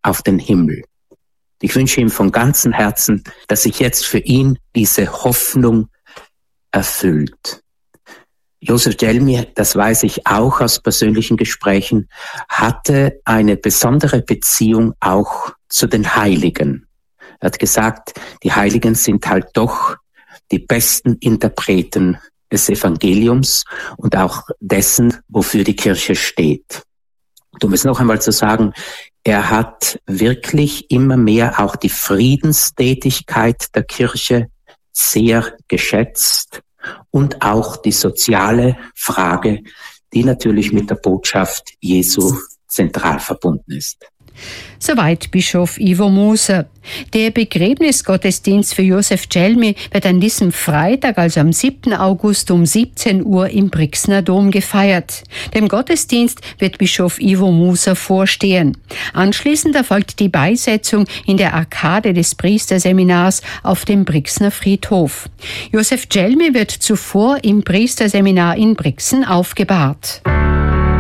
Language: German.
auf den Himmel. Ich wünsche ihm von ganzem Herzen, dass sich jetzt für ihn diese Hoffnung erfüllt. Joseph Gelmi, das weiß ich auch aus persönlichen Gesprächen, hatte eine besondere Beziehung auch zu den Heiligen. Er hat gesagt, die Heiligen sind halt doch die besten Interpreten des Evangeliums und auch dessen, wofür die Kirche steht. Um es noch einmal zu sagen, er hat wirklich immer mehr auch die Friedenstätigkeit der Kirche sehr geschätzt und auch die soziale Frage, die natürlich mit der Botschaft Jesu zentral verbunden ist. Soweit Bischof Ivo Moser. Der Begräbnisgottesdienst für Joseph Gelmi wird an diesem Freitag, also am 7. August um 17 Uhr im Brixner Dom gefeiert. Dem Gottesdienst wird Bischof Ivo Moser vorstehen. Anschließend erfolgt die Beisetzung in der Arkade des Priesterseminars auf dem Brixner Friedhof. Joseph Gelmi wird zuvor im Priesterseminar in Brixen aufgebahrt.